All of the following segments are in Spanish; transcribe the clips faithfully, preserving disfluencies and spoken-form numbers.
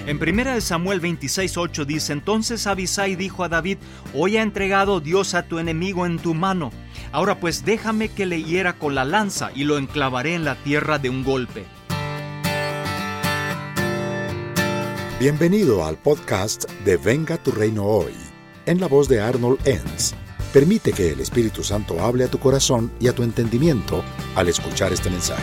En primera de Samuel veintiséis ocho dice: entonces Abisai dijo a David: hoy ha entregado Dios a tu enemigo en tu mano. Ahora pues déjame que le hiera con la lanza y lo enclavaré en la tierra de un golpe. Bienvenido al podcast de Venga tu Reino Hoy, en la voz de Arnold Enns. Permite que el Espíritu Santo hable a tu corazón y a tu entendimiento al escuchar este mensaje.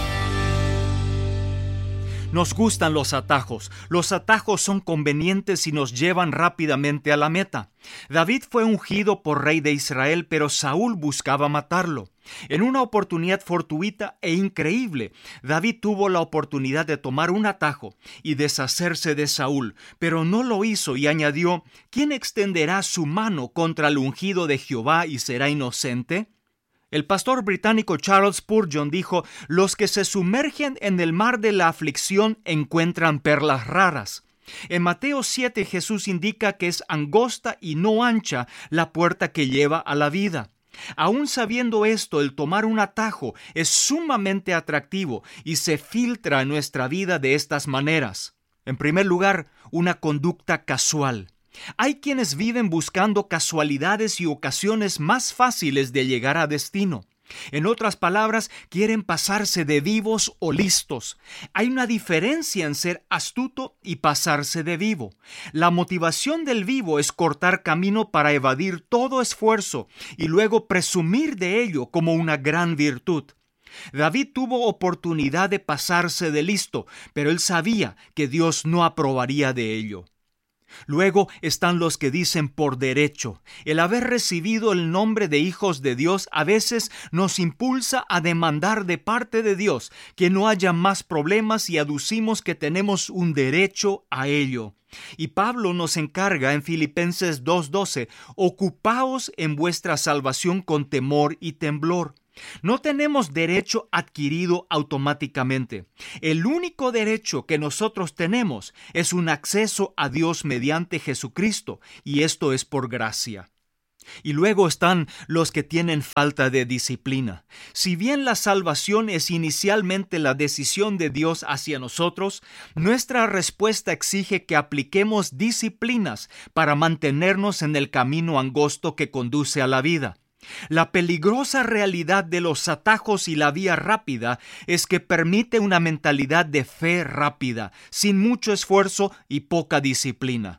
Nos gustan los atajos. Los atajos son convenientes y nos llevan rápidamente a la meta. David fue ungido por rey de Israel, pero Saúl buscaba matarlo. En una oportunidad fortuita e increíble, David tuvo la oportunidad de tomar un atajo y deshacerse de Saúl, pero no lo hizo y añadió: ¿quién extenderá su mano contra el ungido de Jehová y será inocente? El pastor británico Charles Spurgeon dijo: los que se sumergen en el mar de la aflicción encuentran perlas raras. En Mateo siete, Jesús indica que es angosta y no ancha la puerta que lleva a la vida. Aún sabiendo esto, el tomar un atajo es sumamente atractivo y se filtra en nuestra vida de estas maneras. En primer lugar, una conducta casual. Hay quienes viven buscando casualidades y ocasiones más fáciles de llegar a destino. En otras palabras, quieren pasarse de vivos o listos. Hay una diferencia en ser astuto y pasarse de vivo. La motivación del vivo es cortar camino para evadir todo esfuerzo y luego presumir de ello como una gran virtud. David tuvo oportunidad de pasarse de listo, pero él sabía que Dios no aprobaría de ello. Luego están los que dicen por derecho. El haber recibido el nombre de hijos de Dios a veces nos impulsa a demandar de parte de Dios que no haya más problemas y aducimos que tenemos un derecho a ello. Y Pablo nos encarga en Filipenses dos doce: ocupaos en vuestra salvación con temor y temblor. No tenemos derecho adquirido automáticamente. El único derecho que nosotros tenemos es un acceso a Dios mediante Jesucristo, y esto es por gracia. Y luego están los que tienen falta de disciplina. Si bien la salvación es inicialmente la decisión de Dios hacia nosotros, nuestra respuesta exige que apliquemos disciplinas para mantenernos en el camino angosto que conduce a la vida. La peligrosa realidad de los atajos y la vía rápida es que permite una mentalidad de fe rápida, sin mucho esfuerzo y poca disciplina.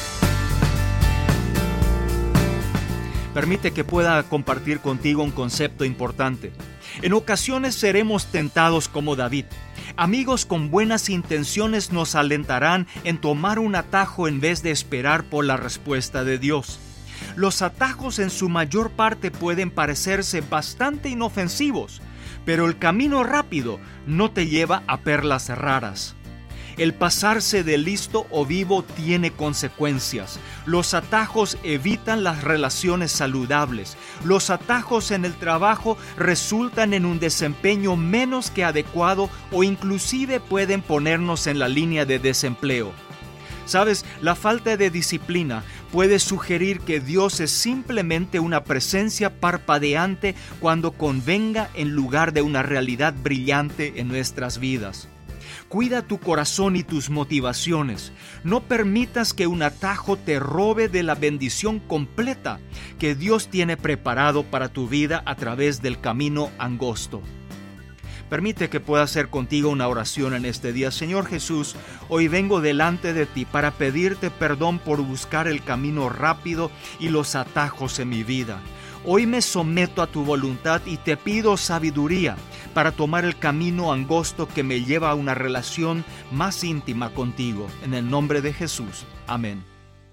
Permite que pueda compartir contigo un concepto importante. En ocasiones seremos tentados como David. Amigos con buenas intenciones nos alentarán en tomar un atajo en vez de esperar por la respuesta de Dios. Los atajos en su mayor parte pueden parecerse bastante inofensivos, pero el camino rápido no te lleva a perlas raras. El pasarse de listo o vivo tiene consecuencias. Los atajos evitan las relaciones saludables. Los atajos en el trabajo resultan en un desempeño menos que adecuado o inclusive pueden ponernos en la línea de desempleo. Sabes, la falta de disciplina puede sugerir que Dios es simplemente una presencia parpadeante cuando convenga en lugar de una realidad brillante en nuestras vidas. Cuida tu corazón y tus motivaciones. No permitas que un atajo te robe de la bendición completa que Dios tiene preparado para tu vida a través del camino angosto. Permite que pueda hacer contigo una oración en este día. Señor Jesús, hoy vengo delante de ti para pedirte perdón por buscar el camino rápido y los atajos en mi vida. Hoy me someto a tu voluntad y te pido sabiduría para tomar el camino angosto que me lleva a una relación más íntima contigo. En el nombre de Jesús. Amén.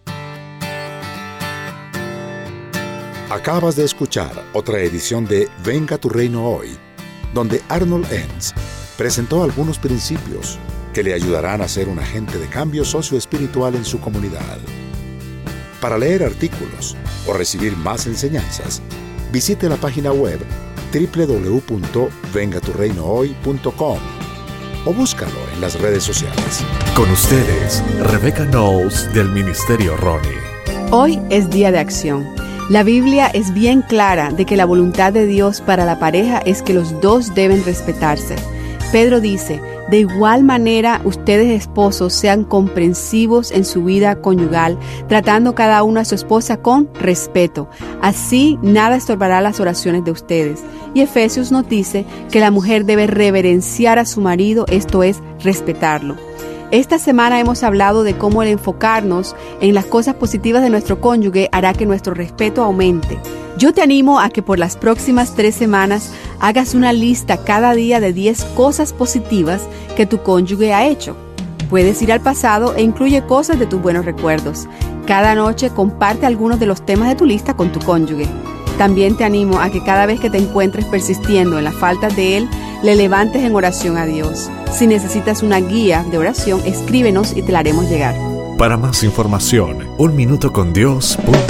Acabas de escuchar otra edición de Venga tu Reino Hoy, donde Arnold Enns presentó algunos principios que le ayudarán a ser un agente de cambio socioespiritual en su comunidad. Para leer artículos o recibir más enseñanzas, visite la página web doble u doble u doble u punto venga tu reino hoy punto com o búscalo en las redes sociales. Con ustedes, Rebecca Knowles del Ministerio Ronnie. Hoy es día de acción. La Biblia es bien clara de que la voluntad de Dios para la pareja es que los dos deben respetarse. Pedro dice, De igual manera, ustedes esposos sean comprensivos en su vida conyugal, tratando cada uno a su esposa con respeto. Así, nada estorbará las oraciones de ustedes. Y Efesios nos dice que la mujer debe reverenciar a su marido, esto es, respetarlo. Esta semana hemos hablado de cómo el enfocarnos en las cosas positivas de nuestro cónyuge hará que nuestro respeto aumente. Yo te animo a que por las próximas tres semanas hagas una lista cada día de diez cosas positivas que tu cónyuge ha hecho. Puedes ir al pasado e incluye cosas de tus buenos recuerdos. Cada noche comparte algunos de los temas de tu lista con tu cónyuge. También te animo a que cada vez que te encuentres persistiendo en la falta de él, le levantes en oración a Dios. Si necesitas una guía de oración, escríbenos y te la haremos llegar. Para más información, un minuto con Dios punto